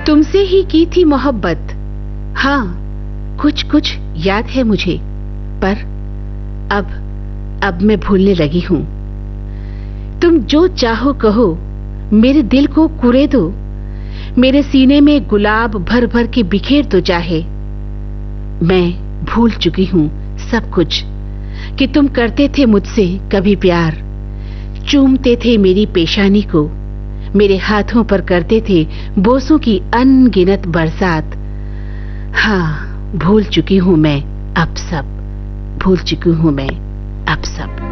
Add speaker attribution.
Speaker 1: तुमसे ही की थी मोहब्बत। हाँ, कुछ कुछ याद है मुझे, पर अब मैं भूलने लगी हूँ। तुम जो चाहो कहो, मेरे दिल को कुरे दो, मेरे सीने में गुलाब भर भर के बिखेर दो चाहे। मैं भूल चुकी हूँ सब कुछ कि तुम करते थे मुझसे कभी प्यार, चूमते थे मेरी पेशानी को, मेरे हाथों पर करते थे बोसों की अनगिनत बरसात। हाँ, भूल चुकी हूँ मैं अब सब, भूल चुकी हूँ मैं अब सब।